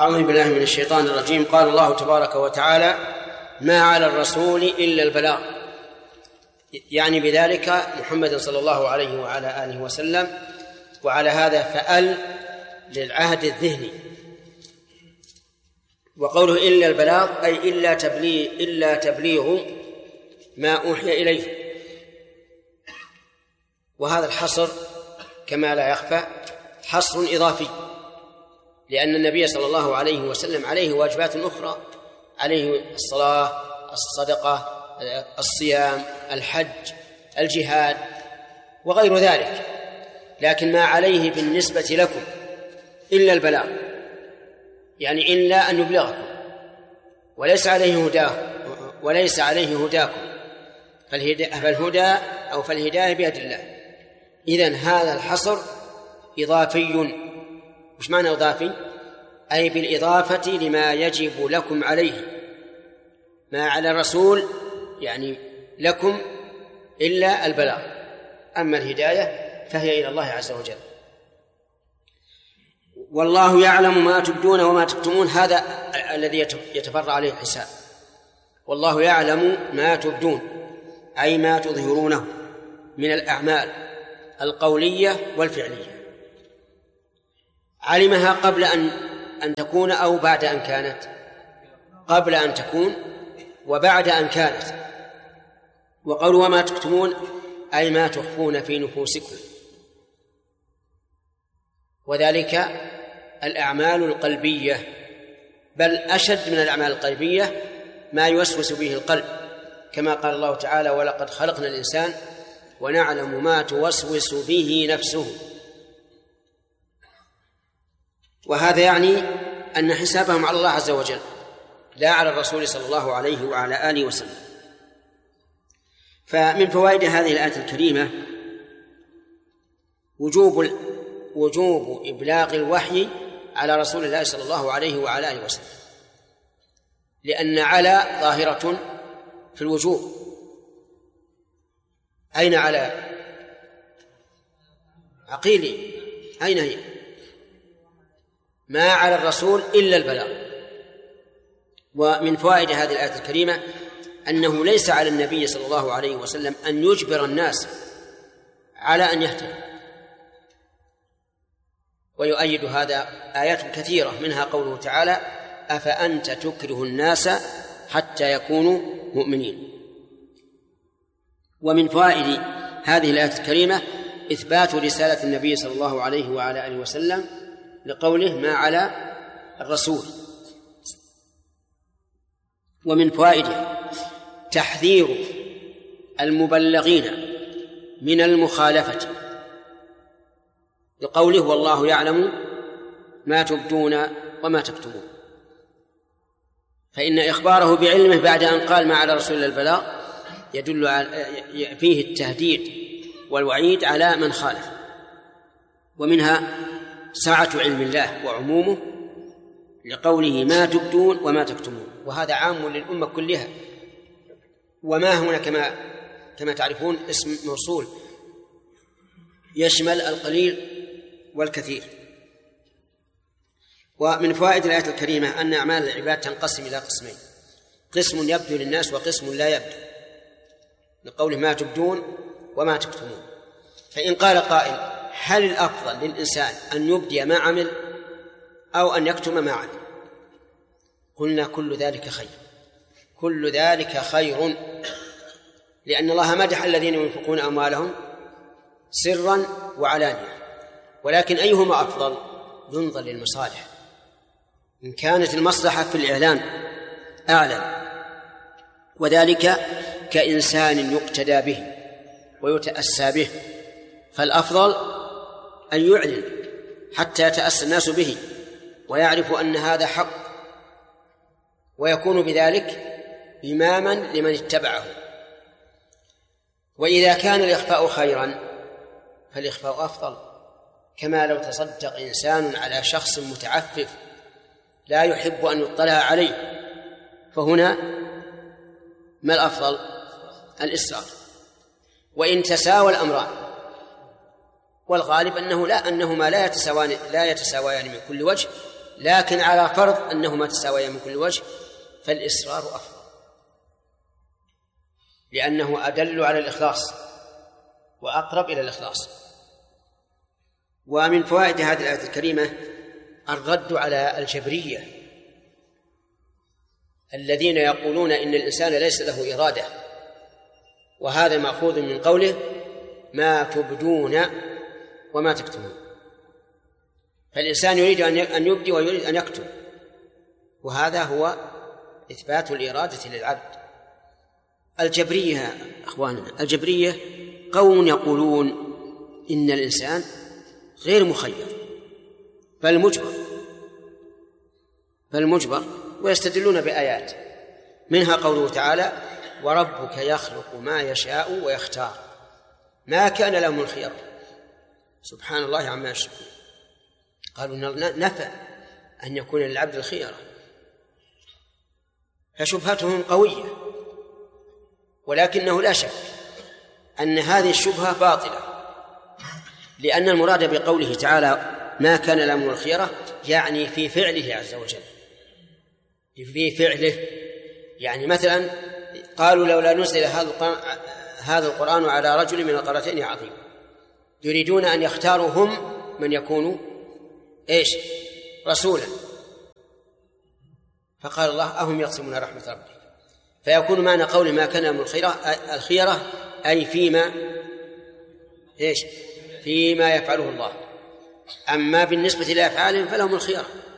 أعوذ بالله من الشيطان الرجيم. قال الله تبارك وتعالى: ما على الرسول إلا البلاغ، يعني بذلك محمد صلى الله عليه وعلى آله وسلم. وعلى هذا فأل للعهد الذهني، وقوله إلا البلاغ أي إلا تبليغ ما أوحي إليه. وهذا الحصر كما لا يخفى حصر إضافي، لأن النبي صلى الله عليه وسلم عليه واجبات أخرى، عليه الصلاة، الصدقة، الصيام، الحج، الجهاد وغير ذلك، لكن ما عليه بالنسبة لكم إلا البلاغ، يعني إلا أن يبلغكم، وليس عليه هداكم، فالهداية بيد الله. إذن هذا الحصر إضافي. وش معنى إضافي؟ أي بالإضافة لما يجب لكم عليه. ما على الرسول يعني لكم إلا البلاغ، أما الهداية فهي إلى الله عز وجل. والله يعلم ما تبدون وما تكتمون، هذا الذي يتفرع عليه الحساب. والله يعلم ما تبدون أي ما تظهرونه من الأعمال القولية والفعلية. علمها قبل أن تكون أو بعد أن كانت؟ قبل أن تكون وبعد أن كانت. وقالوا وما تكتمون أي ما تخفون في نفوسكم، وذلك الأعمال القلبية، بل أشد من الأعمال القلبية ما يوسوس به القلب، كما قال الله تعالى: ولقد خلقنا الإنسان ونعلم ما توسوس به نفسه. وهذا يعني أن حسابهم على الله عز وجل لا على الرسول صلى الله عليه وعلى آله وسلم. فمن فوائد هذه الآية الكريمة وجوب إبلاغ الوحي على رسول الله صلى الله عليه وعلى آله وسلم، لأن على ظاهرة في الوجوب. أين على؟ عقيلي، أين هي؟ ما على الرسول إلا البلاغ. ومن فوائد هذه الآية الكريمة أنه ليس على النبي صلى الله عليه وسلم أن يجبر الناس على أن يهتدوا، ويؤيد هذا آيات كثيرة، منها قوله تعالى: أفأنت تكره الناس حتى يكونوا مؤمنين. ومن فوائد هذه الآية الكريمة إثبات رسالة النبي صلى الله عليه وعلى آله وسلم، لقوله: ما على الرسول. ومن فوائده تحذير المبلغين من المخالفة، لقوله: والله يعلم ما تبدون وما تكتمون. فإن إخباره بعلمه بعد أن قال ما على رسول البلاغ يدل على فيه التهديد والوعيد على من خالف. ومنها سعة علم الله وعمومه، لقوله: ما تبدون وما تكتمون، وهذا عام للأمة كلها. وما هنا كما تعرفون اسم موصول يشمل القليل والكثير. ومن فوائد الآية الكريمة أن أعمال العباد تنقسم إلى قسمين: قسم يبدو للناس وقسم لا يبدو، لقوله: ما تبدون وما تكتمون. فإن قال قائل: هل الأفضل للإنسان أن يبدي ما عمل أو أن يكتم ما عمل؟ قلنا: كل ذلك خير، كل ذلك خير، لأن الله مدح الذين ينفقون أموالهم سرا وعلانية. ولكن أيهما أفضل؟ ينظر للمصالح. إن كانت المصلحة في الإعلان أعلم، وذلك كإنسان يقتدى به ويتأسى به، فالأفضل أن يعلن حتى يتأسى الناس به ويعرف أن هذا حق، ويكون بذلك إماما لمن اتبعه. وإذا كان الإخفاء خيرا فالإخفاء أفضل، كما لو تصدق إنسان على شخص متعفف لا يحب أن يطلع عليه، فهنا ما الأفضل؟ الإسرار. وإن تساوى الأمران، والغالب أنهما لا يتساويان من كل وجه، لكن على فرض أنهما تساويا من كل وجه فالإصرار أفضل، لأنه أدل على الإخلاص وأقرب إلى الإخلاص. ومن فوائد هذه الآية الكريمة الرد على الجبرية الذين يقولون إن الإنسان ليس له إرادة، وهذا مأخوذ من قوله ما تبدون وما تكتمون، فالإنسان يريد أن يبدي ويريد أن يكتم، وهذا هو إثبات الإرادة للعبد. الجبرية أخواننا، الجبرية قوم يقولون إن الإنسان غير مخير بل مجبر، ويستدلون بآيات منها قوله تعالى وربك يخلق ما يشاء ويختار ما كان لهم الخير سبحان الله عما يشركون. قالوا نفى أن يكون للعبد الخيرة، فشبهتهم قوية، ولكنه لا شك أن هذه الشبهة باطلة، لأن المراد بقوله تعالى ما كان لهم الخيرة يعني في فعله عز وجل، في فعله. يعني مثلا قالوا لولا نزل هذا القرآن على رجل من القريتين عظيم، يريدون أن يختاروا هم من يكون رسولا، فقال الله أهم يقسمون رحمة ربك، فيكون معنى قول ما كان من الخيرة أي فيما يفعله الله. أما بالنسبة لأفعالهم فلهم الخيرة،